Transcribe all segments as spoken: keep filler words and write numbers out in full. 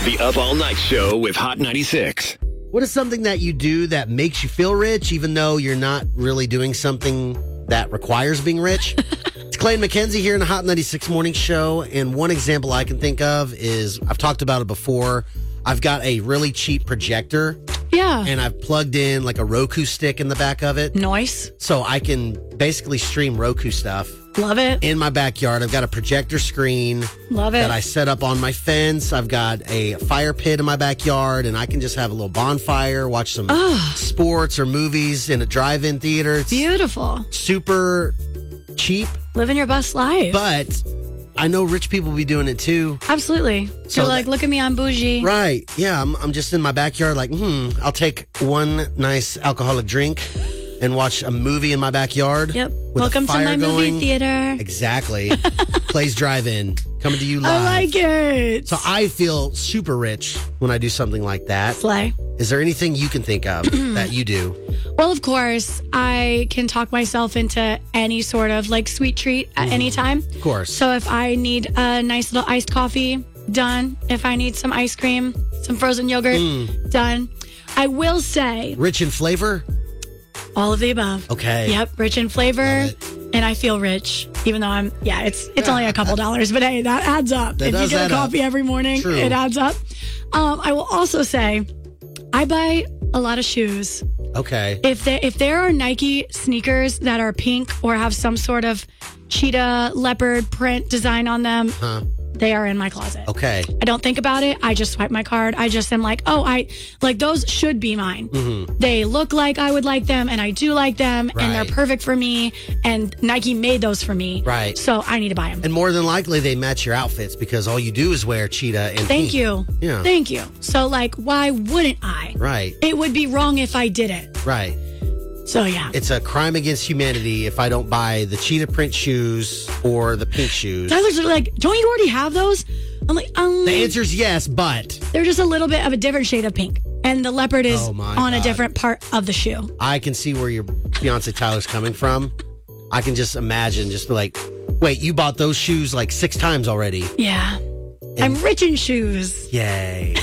The Up All Night Show with Hot ninety-six. What is something that you do that makes you feel rich, even though you're not really doing something that requires being rich? It's Clay and Mackenzie here in the Hot ninety-six Morning Show. And one example I can think of is, I've talked about it before, I've got a really cheap projector. Yeah. And I've plugged in like a Roku stick in the back of it. Nice. So I can basically stream Roku stuff. Love it. In my backyard. I've got a projector screen. Love it. That I set up on my fence. I've got a fire pit in my backyard, and I can just have a little bonfire, watch some oh. sports or movies in a drive-in theater. It's beautiful. Super cheap. Living your best life. But I know rich people be doing it too. Absolutely. So You're like, that, look at me, I'm bougie. Right. Yeah, I'm, I'm just in my backyard like, hmm, I'll take one nice alcoholic drink and watch a movie in my backyard. Yep. Welcome to my going. movie theater. Exactly. Plays Drive-In. Coming to you live. I like it. So I feel super rich when I do something like that. Slay. Is there anything you can think of that you do? Well, of course, I can talk myself into any sort of like sweet treat at mm. any time. Of course. So if I need a nice little iced coffee, done. If I need some ice cream, some frozen yogurt, mm. done. I will say... Rich in flavor? All of the above. Okay. Yep, rich in flavor, and I feel rich, even though I'm, yeah, it's it's yeah. only a couple dollars, but hey, that adds up. That if does you get add a coffee up. every morning, True. It adds up. Um, I will also say, I buy a lot of shoes. Okay. If there, if there are Nike sneakers that are pink or have some sort of cheetah leopard print design on them, huh. they are in my closet. Okay. I don't think about it. I just swipe my card. I just am like, oh, I like those should be mine. Mm-hmm. They look like I would like them, and I do like them, right. and they're perfect for me. And Nike made those for me. Right. So I need to buy them. And more than likely, they match your outfits because all you do is wear cheetah and Thank pink. you. Yeah. Thank you. So, like, why wouldn't I? Right. It would be wrong if I didn't. Right. So, yeah. It's a crime against humanity if I don't buy the cheetah print shoes or the pink shoes. Tyler's like, don't you already have those? I'm like, um. The answer is yes, but they're just a little bit of a different shade of pink. And the leopard is oh on God. a different part of the shoe. I can see where your fiance Tyler's coming from. I can just imagine, just be like, wait, you bought those shoes like six times already. Yeah. And I'm rich in shoes. Yay.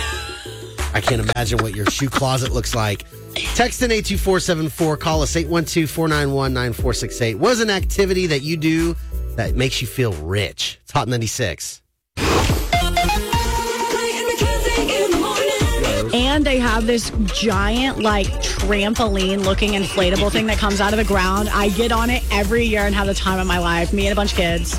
I can't imagine what your shoe closet looks like. Text in eight two four seven four. Call us eight one two, four nine one, nine four six eight. What is an activity that you do that makes you feel rich? It's Hot ninety-six. And they have this giant, like, trampoline-looking inflatable thing that comes out of the ground. I get on it every year and have the time of my life. Me and a bunch of kids.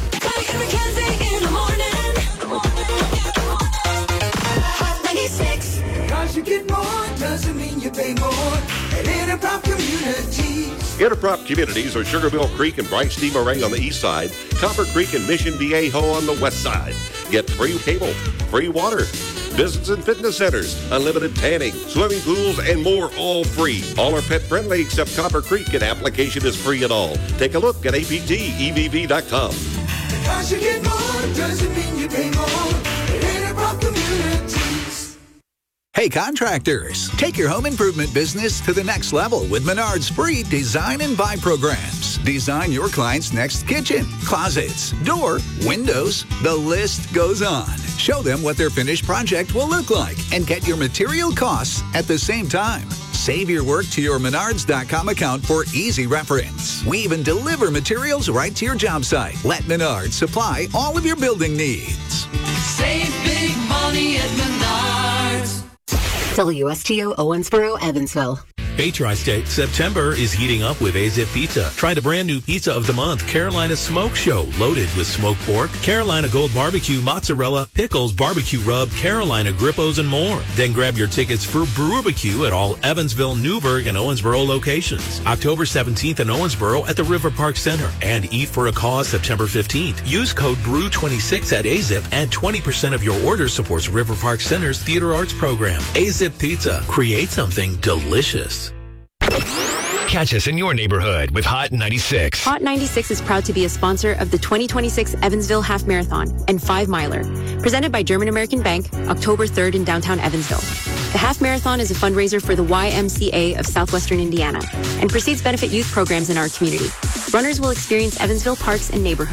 Because you get more doesn't mean you pay more at Interprop Communities. Interprop Communities are Sugarmill Creek and Bright Steam Array on the east side, Copper Creek and Mission Viejo on the west side. Get free cable, free water, business and fitness centers, unlimited tanning, swimming pools, and more, all free. All are pet friendly except Copper Creek, and application is free at all. Take a look at A P T E V V dot com. Because you get more doesn't mean you pay more at Interprop Communities. Hey contractors, take your home improvement business to the next level with Menard's free Design and Buy programs. Design your client's next kitchen, closets, door, windows, the list goes on. Show them what their finished project will look like and get your material costs at the same time. Save your work to your Menards dot com account for easy reference. We even deliver materials right to your job site. Let Menards supply all of your building needs. Save big money at Menards. W S T O Owensboro, Evansville. Hey, Tri-State, September is heating up with A-Zip Pizza. Try the brand new Pizza of the Month, Carolina Smoke Show, loaded with smoked pork, Carolina Gold Barbecue, mozzarella, pickles, barbecue rub, Carolina Grippos, and more. Then grab your tickets for Brewbarbecue at all Evansville, Newburgh, and Owensboro locations. October seventeenth in Owensboro at the River Park Center. And Eat for a Cause September fifteenth. Use code B R E W twenty-six at A-Zip and twenty percent of your order supports River Park Center's Theater Arts program. A-Zip Pizza. Create something delicious. Catch us in your neighborhood with Hot ninety-six. Hot ninety-six is proud to be a sponsor of the twenty twenty-six Evansville Half Marathon and Five Miler, presented by German American Bank, October third in downtown Evansville. The Half Marathon is a fundraiser for the Y M C A of Southwestern Indiana and proceeds benefit youth programs in our community. Runners will experience Evansville parks and neighborhoods,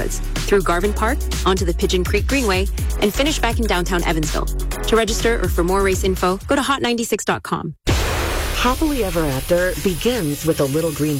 through Garvin Park, onto the Pigeon Creek Greenway, and finish back in downtown Evansville. To register or for more race info, go to hot ninety-six dot com. Happily Ever After begins with a little green